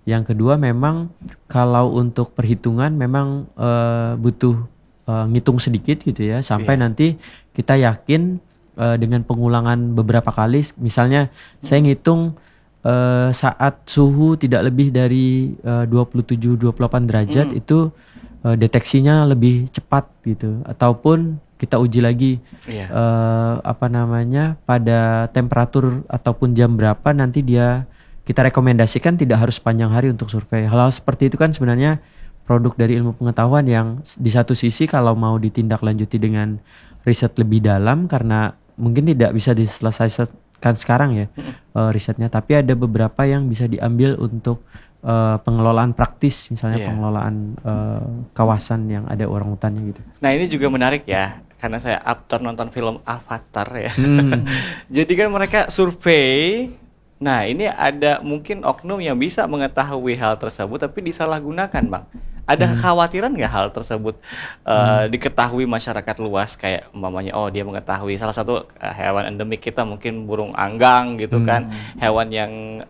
Yang kedua memang kalau untuk perhitungan memang uh, butuh uh, ngitung sedikit gitu ya sampai Iya. nanti kita yakin uh, dengan pengulangan beberapa kali. Misalnya hmm. saya ngitung uh, saat suhu tidak lebih dari uh, dua puluh tujuh dua puluh delapan derajat hmm. itu uh, deteksinya lebih cepat gitu. Ataupun kita uji lagi yeah. uh, apa namanya pada temperatur ataupun jam berapa nanti dia kita rekomendasikan tidak harus panjang hari untuk survei. Hal-hal seperti itu kan sebenarnya produk dari ilmu pengetahuan yang di satu sisi kalau mau ditindaklanjuti dengan riset lebih dalam karena mungkin tidak bisa diselesaikan sekarang ya uh, risetnya, tapi ada beberapa yang bisa diambil untuk Uh, pengelolaan praktis misalnya yeah. pengelolaan uh, kawasan yang ada orangutannya gitu. Nah ini juga menarik ya karena saya after nonton film Avatar ya. Hmm. Jadi kan mereka survei. Nah ini ada mungkin oknum yang bisa mengetahui hal tersebut tapi disalahgunakan Bang. Ada hmm. kekhawatiran nggak hal tersebut uh, hmm. diketahui masyarakat luas kayak umpamanya oh dia mengetahui salah satu uh, hewan endemik kita mungkin burung anggang gitu hmm. kan, hewan yang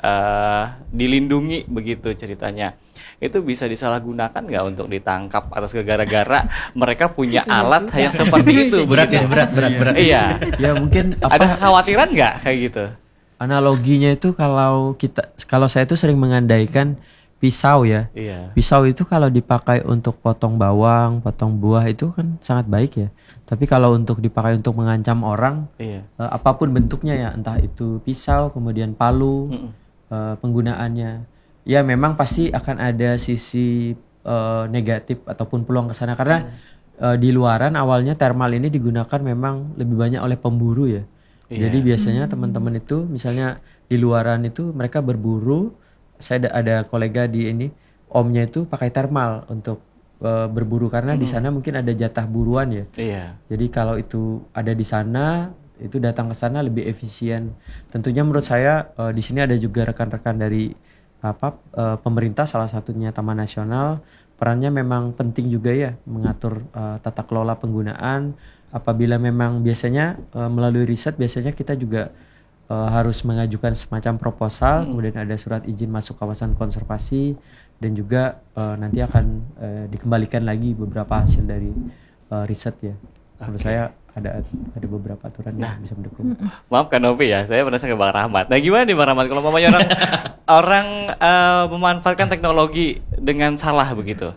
uh, dilindungi begitu ceritanya. Itu bisa disalahgunakan nggak untuk ditangkap atas gara-gara mereka punya alat yang seperti itu? Berat ya, berat, berat, berat. Iya. Ya mungkin apa, ada kekhawatiran nggak kayak gitu? Analoginya itu kalau kita kalau saya itu sering mengandaikan pisau ya. Iya. Pisau itu kalau dipakai untuk potong bawang, potong buah itu kan sangat baik ya. Tapi kalau untuk dipakai untuk mengancam orang, iya. uh, apapun bentuknya ya, entah itu pisau, kemudian palu, uh, penggunaannya, ya memang pasti akan ada sisi uh, negatif ataupun peluang ke sana karena mm. uh, di luaran awalnya thermal ini digunakan memang lebih banyak oleh pemburu ya. Iya. Jadi biasanya mm. teman-teman itu misalnya di luaran itu mereka berburu. Saya ada, ada kolega di ini omnya itu pakai thermal untuk uh, berburu karena hmm. di sana mungkin ada jatah buruan ya. Iya. Jadi kalau itu ada di sana itu datang ke sana lebih efisien. Tentunya menurut saya uh, di sini ada juga rekan-rekan dari apa uh, pemerintah salah satunya Taman Nasional perannya memang penting juga ya mengatur uh, tata kelola penggunaan. Apabila memang biasanya uh, melalui riset biasanya kita juga Uh, harus mengajukan semacam proposal, hmm. kemudian ada surat izin masuk kawasan konservasi dan juga uh, nanti akan uh, dikembalikan lagi beberapa hasil dari uh, riset ya. Menurut okay. saya ada ada beberapa aturan nah. yang bisa mendukung. Maaf Kak Novi ya, saya pernah ke Bang Rahmat. Nah gimana nih Bang Rahmat kalau mamanya orang orang uh, memanfaatkan teknologi dengan salah begitu?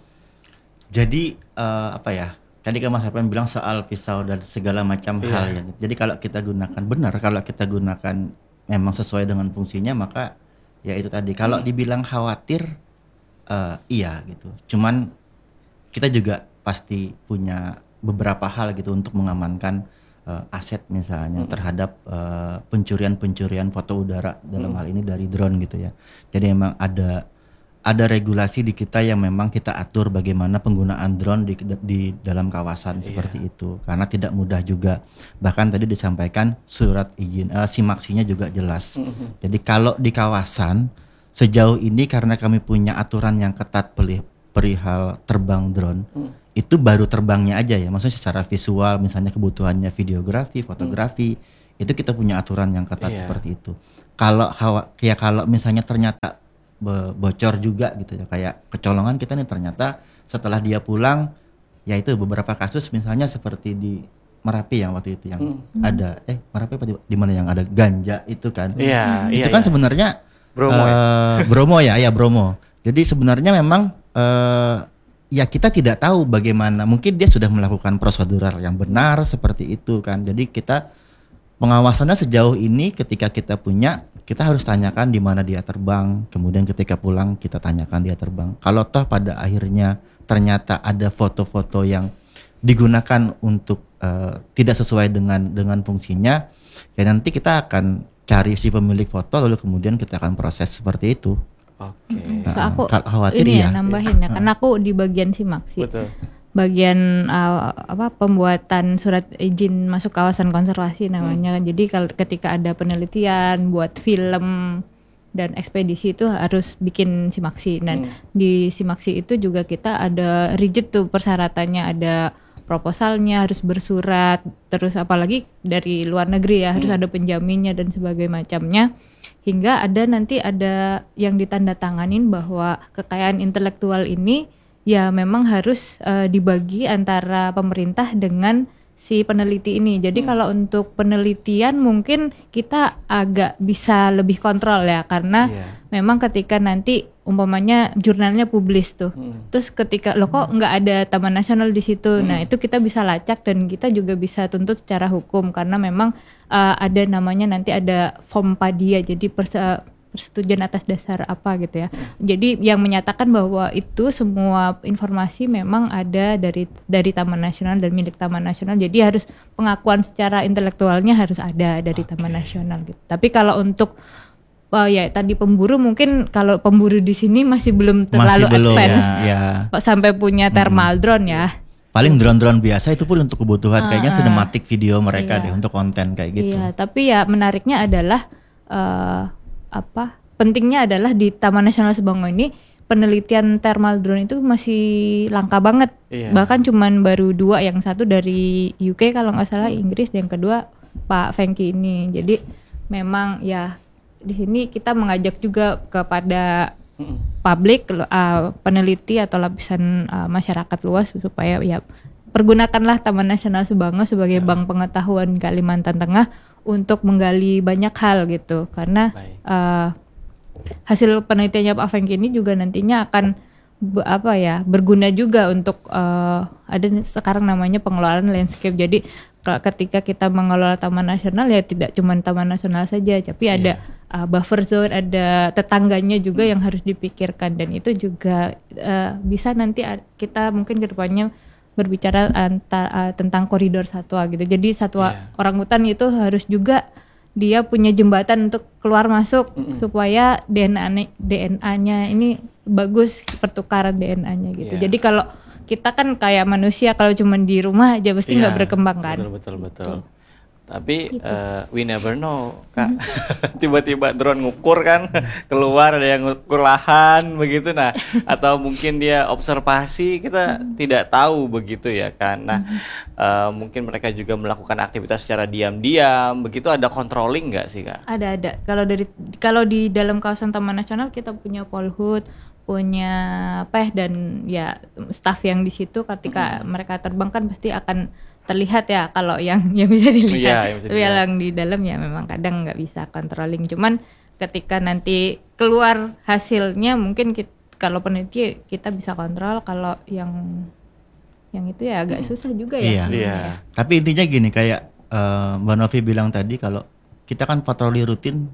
Jadi uh, apa ya? Tadi kan Mas Hapan bilang soal pisau dan segala macam yeah. hal ya. Jadi kalau kita gunakan benar, kalau kita gunakan memang sesuai dengan fungsinya, maka ya itu tadi. Kalau hmm. dibilang khawatir, uh, iya gitu. Cuman kita juga pasti punya beberapa hal gitu untuk mengamankan uh, aset misalnya hmm. terhadap uh, pencurian-pencurian foto udara dalam hmm. hal ini dari drone gitu ya. Jadi memang ada ada regulasi di kita yang memang kita atur bagaimana penggunaan drone di, di dalam kawasan yeah. seperti itu karena tidak mudah juga, bahkan tadi disampaikan surat izin uh, simaksinya juga jelas. Mm-hmm. Jadi kalau di kawasan sejauh ini karena kami punya aturan yang ketat perihal terbang drone, mm. itu baru terbangnya aja ya, maksudnya secara visual misalnya kebutuhannya videografi, fotografi, mm. itu kita punya aturan yang ketat yeah. seperti itu. Kalau ya kalau misalnya ternyata bocor juga gitu ya, kayak kecolongan kita nih ternyata setelah dia pulang ya itu beberapa kasus misalnya seperti di Merapi yang waktu itu yang hmm. ada eh Merapi apa di, di mana yang ada ganja itu kan iya, itu iya, kan iya. sebenarnya Bromo uh, ya? Bromo ya ya Bromo. Jadi sebenarnya memang uh, ya kita tidak tahu bagaimana, mungkin dia sudah melakukan prosedural yang benar seperti itu kan. Jadi kita pengawasannya sejauh ini ketika kita punya, kita harus tanyakan di mana dia terbang, kemudian ketika pulang kita tanyakan dia terbang. Kalau toh pada akhirnya ternyata ada foto-foto yang digunakan untuk uh, tidak sesuai dengan dengan fungsinya, ya nanti kita akan cari si pemilik foto lalu kemudian kita akan proses seperti itu. Oke. Okay. Nah, aku khawatir ini ya, ya nambahin ya, karena aku di bagian simaksi. Betul. Bagian uh, apa pembuatan surat izin masuk kawasan konservasi namanya. Hmm. Jadi kalau ketika ada penelitian buat film dan ekspedisi itu harus bikin simaksi. Dan hmm. di simaksi itu juga kita ada rigid tuh persyaratannya, ada proposalnya, harus bersurat, terus apalagi dari luar negeri ya, harus Hmm. ada penjaminnya dan sebagainya macamnya. Hingga ada nanti ada yang ditandatanganin bahwa kekayaan intelektual ini ya memang harus eh, dibagi antara pemerintah dengan si peneliti ini. Jadi kalau untuk penelitian mungkin kita agak bisa lebih kontrol ya, karena Iya. memang ketika nanti umpamanya jurnalnya publis tuh, Hmm. terus ketika lo kok nggak ada Taman Nasional di situ, nah itu kita bisa lacak dan kita juga bisa tuntut secara hukum karena memang uh, ada namanya nanti ada form PADIA, jadi perse- persetujuan atas dasar apa gitu ya. Jadi yang menyatakan bahwa itu semua informasi memang ada dari dari Taman Nasional dan milik Taman Nasional. Jadi harus pengakuan secara intelektualnya harus ada dari Taman Nasional gitu. Tapi kalau untuk uh, ya tadi pemburu, mungkin kalau pemburu di sini masih belum terlalu Masih belum advance ya. Pak, sampai punya thermal drone ya. Paling drone-drone biasa itu pun untuk kebutuhan kayaknya sinematik video mereka Iya. deh untuk konten kayak gitu. Iya, tapi ya menariknya adalah eh, apa? Pentingnya adalah di Taman Nasional Sebango ini penelitian thermal drone itu masih langka banget. Iya. Bahkan cuman baru dua, yang satu dari U K kalau nggak salah, Inggris, yang kedua Pak Fengki ini. Jadi memang ya di sini kita mengajak juga kepada publik, uh, peneliti atau lapisan uh, masyarakat luas supaya ya pergunakanlah Taman Nasional Sebango sebagai bank pengetahuan Kalimantan Tengah untuk menggali banyak hal gitu, karena Baik. uh, hasil penelitiannya Pak Fengki ini juga nantinya akan be- apa ya berguna juga untuk uh, ada sekarang namanya pengelolaan landscape. Jadi ke- ketika kita mengelola Taman Nasional ya tidak cuma Taman Nasional saja, tapi ada uh, buffer zone, ada tetangganya juga yang harus dipikirkan, dan itu juga uh, bisa nanti a- kita mungkin kedepannya berbicara antar, uh, tentang koridor satwa gitu. Jadi satwa Iya. orangutan itu harus juga dia punya jembatan untuk keluar masuk supaya D N A D N A-nya ini bagus, pertukaran D N A-nya gitu. Iya. Jadi kalau kita kan kayak manusia, kalau cuma di rumah aja pasti nggak Iya, berkembang kan. Betul betul betul. Tapi eh, we never know, Kak. Tiba-tiba drone ngukur kan, keluar ada yang ngukur lahan begitu, nah atau mungkin dia observasi, kita tidak tahu begitu ya kan. Nah eh, mungkin mereka juga melakukan aktivitas secara diam-diam begitu, ada controlling nggak sih, Kak? Ada ada. Kalau dari kalau di dalam kawasan Taman Nasional kita punya Polhut, punya P E H, dan ya staf yang di situ ketika mereka terbang kan pasti akan terlihat ya kalau yang yang bisa dilihat. Iya, yang bisa Tapi dilihat. yang di dalam ya memang kadang nggak bisa controlling. Cuman ketika nanti keluar hasilnya mungkin kita, kalau peneliti kita bisa kontrol. Kalau yang yang itu ya agak susah juga ya. Iya. Iya. Tapi intinya gini, kayak eh, Mbak Novi bilang tadi, kalau kita kan patroli rutin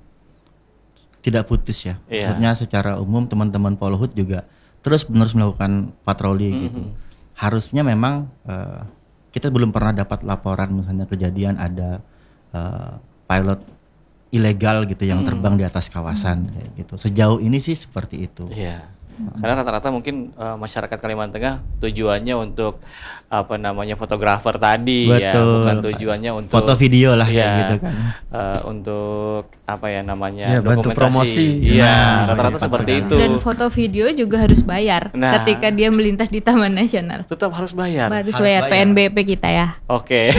tidak putus ya. Iya. Maksudnya secara umum teman-teman Polhut juga terus menerus melakukan patroli gitu. Harusnya memang eh, kita belum pernah dapat laporan misalnya kejadian ada eh, pilot ilegal gitu yang terbang di atas kawasan kayak gitu. Sejauh ini sih seperti itu. Iya. Karena rata-rata mungkin eh, masyarakat Kalimantan Tengah tujuannya untuk apa namanya fotografer tadi ya, Betul. bukan tujuannya untuk Foto video lah kayak Iya, gitu kan. eh, untuk apa ya namanya Ya, bantu dokumentasi. promosi. Iya, Nah, rata-rata tepat seperti sekali. itu. Dan foto video juga harus bayar Nah. ketika dia melintas di Taman Nasional. Tetap harus bayar. Harus Harus bayar bayar. P N B P kita ya. Oke.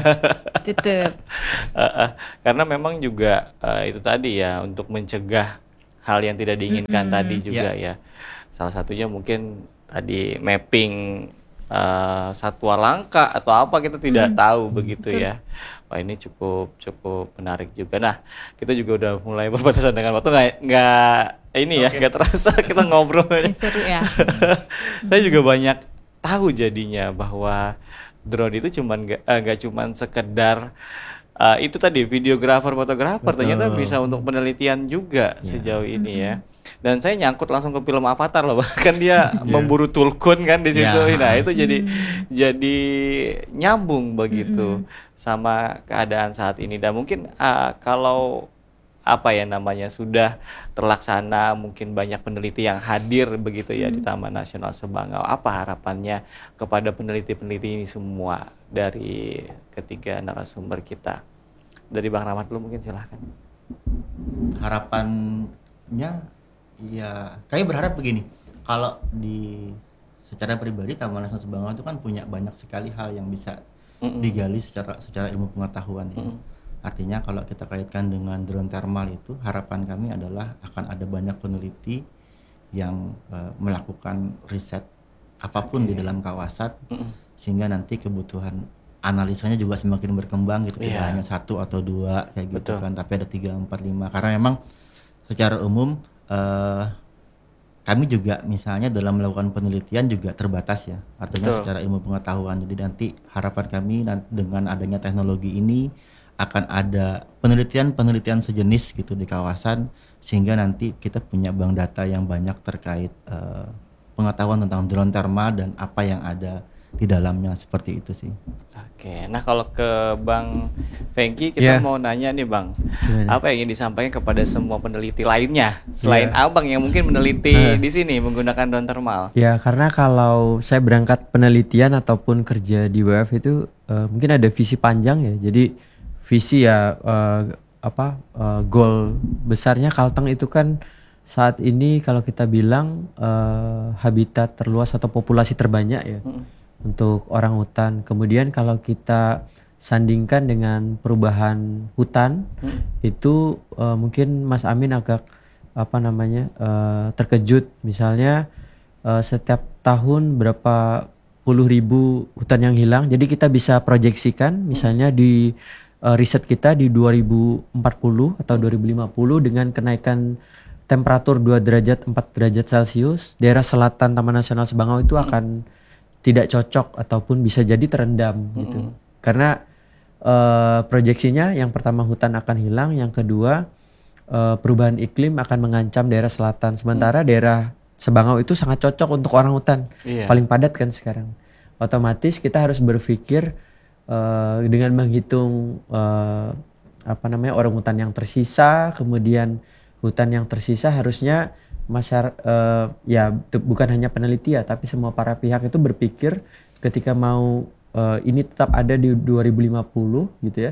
Tetep. Eh, eh, karena memang juga eh, itu tadi ya, untuk mencegah hal yang tidak diinginkan tadi juga ya. Salah satunya mungkin tadi mapping eh, satwa langka atau apa, kita tidak tahu begitu ya. Wah, ini cukup cukup menarik juga. Nah, kita juga udah mulai berbatasan dengan waktu, nggak nggak ini ya, nggak terasa kita ngobrol. Ya, seru ya. Saya juga banyak tahu jadinya bahwa drone itu cuman nggak eh, nggak cuman sekedar eh, itu tadi videografer, fotografer, ternyata bisa untuk penelitian juga sejauh ini ya. Dan saya nyangkut langsung ke film Avatar loh, bahkan dia memburu tulkun kan di situ. Ya. Nah, itu jadi jadi nyambung begitu sama keadaan saat ini. Dan mungkin ah, kalau apa ya namanya sudah terlaksana, mungkin banyak peneliti yang hadir begitu ya di Taman Nasional Sebango. Apa harapannya kepada peneliti-peneliti ini semua dari ketiga narasumber kita? Dari Bang Rahmat dulu mungkin, silahkan. Harapannya ya kayak berharap begini, kalau di secara pribadi Taman Nasional Subangau itu kan punya banyak sekali hal yang bisa Mm-mm. digali secara secara ilmu pengetahuan ya. Mm-mm. Artinya kalau kita kaitkan dengan drone thermal itu, harapan kami adalah akan ada banyak peneliti yang uh, melakukan riset apapun di dalam kawasan, Mm-mm. sehingga nanti kebutuhan analisanya juga semakin berkembang gitu, tidak Iya. hanya satu atau dua kayak gitu Betul. kan, tapi ada tiga, empat, lima. Karena memang secara umum uh, kami juga misalnya dalam melakukan penelitian juga terbatas ya, artinya Betul. secara ilmu pengetahuan. Jadi nanti harapan kami nan- dengan adanya teknologi ini akan ada penelitian-penelitian sejenis gitu di kawasan, sehingga nanti kita punya bank data yang banyak terkait uh, pengetahuan tentang drone thermal dan apa yang ada di dalamnya, seperti itu sih. Oke, nah kalau ke Bang Fengki kita Iya. mau nanya nih Bang, Gimana? apa yang ingin disampaikan kepada semua peneliti lainnya selain Iya. Abang yang mungkin meneliti Nah. di sini menggunakan drone thermal? Ya, karena kalau saya berangkat penelitian ataupun kerja di W F itu eh, mungkin ada visi panjang ya. Jadi visi ya eh, apa eh, goal besarnya Kalteng itu kan saat ini kalau kita bilang eh, habitat terluas atau populasi terbanyak ya untuk orang hutan. Kemudian kalau kita sandingkan dengan perubahan hutan itu eh, mungkin Mas Amin agak apa namanya eh, terkejut misalnya eh, setiap tahun berapa puluh ribu hutan yang hilang. Jadi kita bisa proyeksikan misalnya di eh, riset kita di dua ribu empat puluh atau dua ribu lima puluh dengan kenaikan temperatur dua derajat empat derajat Celcius, daerah selatan Taman Nasional Subangau itu akan tidak cocok ataupun bisa jadi terendam gitu. Karena eh, proyeksinya yang pertama hutan akan hilang, yang kedua eh, perubahan iklim akan mengancam daerah selatan. Sementara daerah Subangau itu sangat cocok untuk orang hutan. Iya. Paling padat kan sekarang. Otomatis kita harus berpikir eh, dengan menghitung eh, apa namanya orang hutan yang tersisa, kemudian hutan yang tersisa harusnya masyarakat eh, ya tu- bukan hanya peneliti ya, tapi semua para pihak itu berpikir ketika mau eh, ini tetap ada di dua ribu lima puluh gitu ya.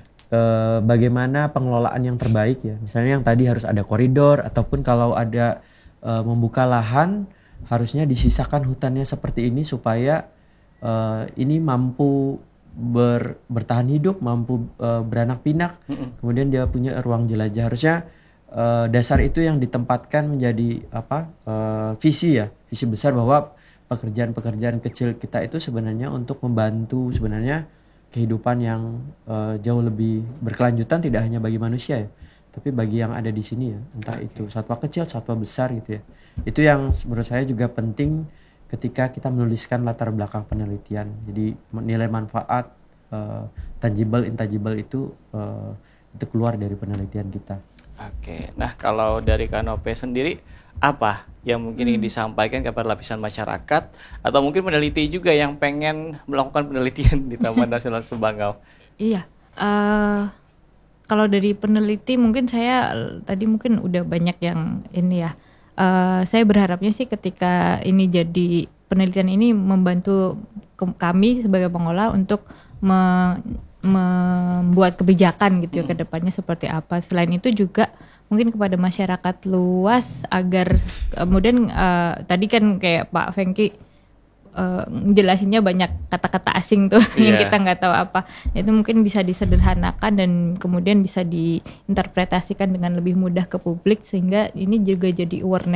eh, bagaimana pengelolaan yang terbaik ya. Misalnya yang tadi harus ada koridor ataupun kalau ada eh, membuka lahan harusnya disisakan hutannya seperti ini supaya eh, ini mampu ber- bertahan hidup, mampu eh, beranak pinak, kemudian dia punya ruang jelajah. Harusnya eh, dasar itu yang ditempatkan menjadi apa eh, visi ya, visi besar bahwa pekerjaan-pekerjaan kecil kita itu sebenarnya untuk membantu sebenarnya kehidupan yang eh, jauh lebih berkelanjutan tidak hanya bagi manusia ya, tapi bagi yang ada di sini ya, entah itu satwa kecil, satwa besar gitu ya. Itu yang menurut saya juga penting ketika kita menuliskan latar belakang penelitian. Jadi nilai manfaat eh, tangible, intangible itu eh, itu keluar dari penelitian kita. Oke, nah kalau dari Kanope sendiri apa yang mungkin ingin disampaikan kepada lapisan masyarakat atau mungkin peneliti juga yang pengen melakukan penelitian di Taman Nasional Subangau? Iya, eh kalau dari peneliti mungkin saya eh, tadi mungkin udah banyak yang ini ya. Eh saya berharapnya sih ketika ini jadi penelitian ini membantu ke- kami sebagai pengolah untuk me- membuat kebijakan gitu ya ke depannya seperti apa. Selain itu juga mungkin kepada masyarakat luas agar kemudian eh, tadi kan kayak Pak Fengki eh, jelasinnya banyak kata-kata asing tuh yang Iya. kita nggak tahu apa. Itu mungkin bisa disederhanakan dan kemudian bisa diinterpretasikan dengan lebih mudah ke publik sehingga ini juga jadi awareness